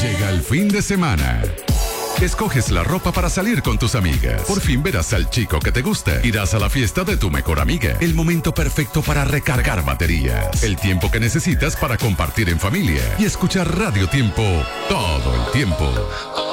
Llega el fin de semana. Escoges la ropa para salir con tus amigas. Por fin verás al chico que te gusta. Irás a la fiesta de tu mejor amiga. El momento perfecto para recargar baterías. El tiempo que necesitas para compartir en familia. Y escuchar Radio Tiempo todo el tiempo.